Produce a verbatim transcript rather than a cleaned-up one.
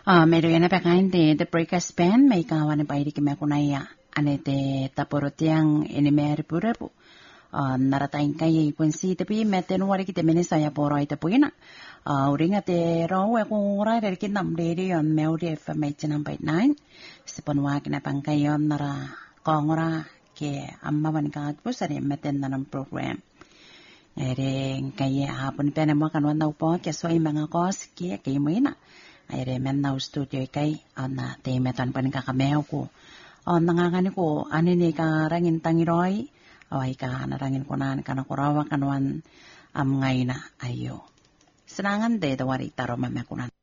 Ah, meron yan na pakain de the breakfast band may kawan na pairi kime kunaya ane de taporotiang inimeri purapu. Ah, naratain kaya ipunsi tapi meten wari kita menesa ya poro ita puina. Ah, uringa te rawe kung ura dari kinam deri yon meuri F M eighty-nine point nine. Sepanwa kina pangkayon nara kongora ke amma ban kaat pusari meten nanam program. Ere kaya hapon pena mo kanwan daw po kaya so mga kos kaya kaya mo ina. Ere men na studio kay ana te meton pan kakameo ko. On nangangani ko ani ni ka rangin tangiroy away ka narangin ko na kana kurawa kanwan am ngay na ayo. Senangan de dawari taro mamakunan.